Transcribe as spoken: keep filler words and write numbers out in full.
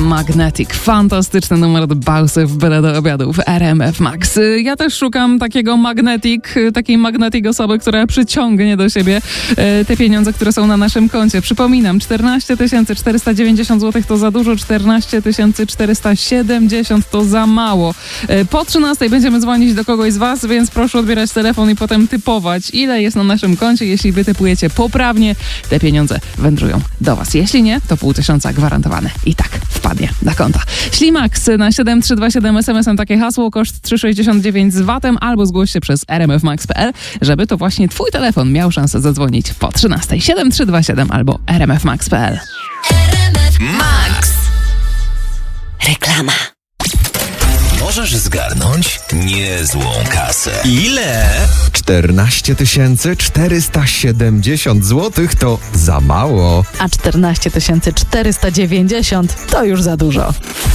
Magnetic. Fantastyczny numer od Bałsy w byle do obiadu w R M F Max. Ja też szukam takiego Magnetic, takiej Magnetic osoby, która przyciągnie do siebie te pieniądze, które są na naszym koncie. Przypominam, czternaście tysięcy czterysta dziewięćdziesiąt złotych to za dużo, czternaście tysięcy czterysta siedemdziesiąt to za mało. Po trzynastej będziemy dzwonić do kogoś z was, więc proszę odbierać telefon i potem typować, ile jest na naszym koncie. Jeśli wy typujecie poprawnie, te pieniądze wędrują do was. Jeśli nie, to pół tysiąca gwarantowane i tak wpadnie na konta. Ślimax na siedem trzy dwa siedem es em esem takie hasło, koszt trzy sześćdziesiąt dziewięć z vatem, albo zgłoś się przez r m f max kropka p l, żeby to właśnie twój telefon miał szansę zadzwonić po trzynastej. siedem trzy dwa siedem albo r m f max kropka p l. R M F Max. Reklama. Możesz zgarnąć niezłą kasę. Ile? czternaście tysięcy czterysta siedemdziesiąt złotych to za mało. A czternaście tysięcy czterysta dziewięćdziesiąt to już za dużo.